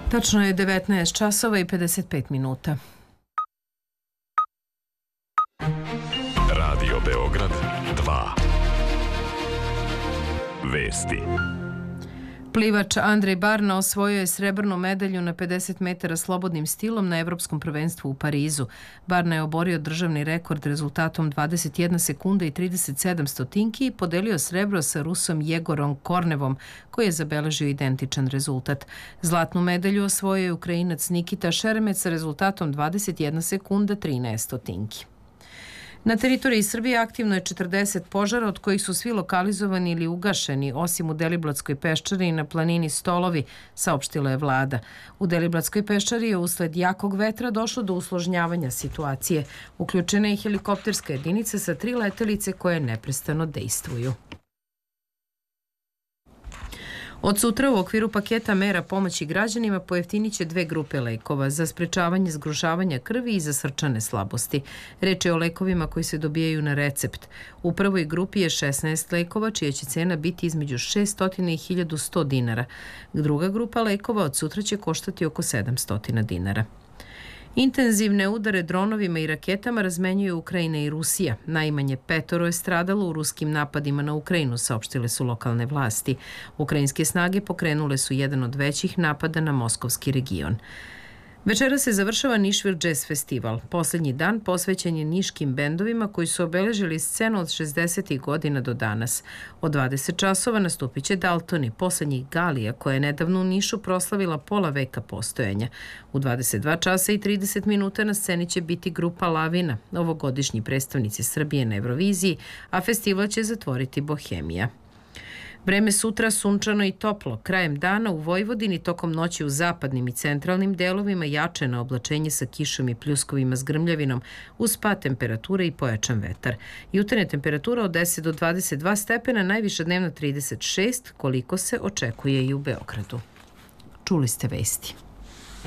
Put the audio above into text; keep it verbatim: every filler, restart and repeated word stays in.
Tačno je devetnaest časova i pedeset pet minuta. Radio Beograd dva. Vesti. Plivač Andrej Barna osvojio je srebrnu medalju na pedeset metara slobodnim stilom na Evropskom prvenstvu u Parizu. Barna je oborio državni rekord rezultatom dvadeset jedna sekunda i trideset sedam stotinki i podelio srebro sa Rusom Jegorom Kornevom, koji je zabeležio identičan rezultat. Zlatnu medalju osvojio je Ukrajinac Nikita Šeremec sa rezultatom dvadeset jedna sekunda trinaest stotinki. Na teritoriji Srbije aktivno je četrdeset požara, od kojih su svi lokalizovani ili ugašeni, osim u Deliblatskoj peščari i na planini Stolovi, saopštila je vlada. U Deliblatskoj peščari je usled jakog vetra došlo do usložnjavanja situacije. Uključena je helikopterska jedinica sa tri letelice koje neprestano dejstvuju. Od sutra u okviru paketa mera pomoći građanima pojeftinit će dve grupe lekova za sprečavanje zgrušavanja krvi i za srčane slabosti. Reč je o lekovima koji se dobijaju na recept. U prvoj grupi je šesnaest lekova, čija će cena biti između šeststo i hiljadu sto dinara. Druga grupa lekova od sutra će koštati oko sedamsto dinara. Intenzivne udare dronovima i raketama razmenjuju Ukrajina i Rusija. Najmanje petoro je stradalo u ruskim napadima na Ukrajinu, saopštile su lokalne vlasti. Ukrajinske snage pokrenule su jedan od većih napada na moskovski region. Večera se završava Nišvil Jazz Festival. Poslednji dan posvećen je niškim bendovima koji su obeležili scenu od šezdesetih godina do danas. Od dvadeset časova nastupit će Daltoni, poslednjih Galija, koja je nedavno u Nišu proslavila pola veka postojanja. U dvadeset dva časa i trideset minuta na sceni će biti grupa Lavina, ovogodišnji predstavnici Srbije na Euroviziji, a festival će zatvoriti Bohemija. Vreme sutra sunčano i toplo. Krajem dana u Vojvodini, tokom noći u zapadnim i centralnim delovima jače na oblačenje sa kišom i pljuskovima s grmljavinom, uz pad temperature i pojačan vetar. Jutarnja temperatura od deset do dvadeset dva stepena, najviša dnevna trideset šest, koliko se očekuje i u Beogradu. Čuli ste vesti.